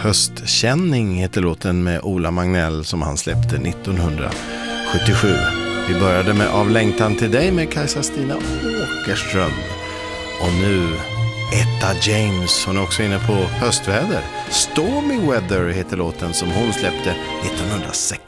Höstkänning heter låten med Ola Magnell som han släppte 1977. Vi började med Av längtan till dig med Kajsa-Stina Åkerström. Och nu Etta James, hon är också inne på höstväder. Stormy Weather heter låten som hon släppte 1960.